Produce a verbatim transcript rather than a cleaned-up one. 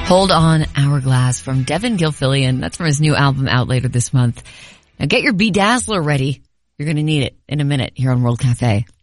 Hold On, Hourglass from Devin Gilfillian. That's from his new album out later this month. Now get your Bedazzler ready. You're going to need it in a minute here on World Cafe.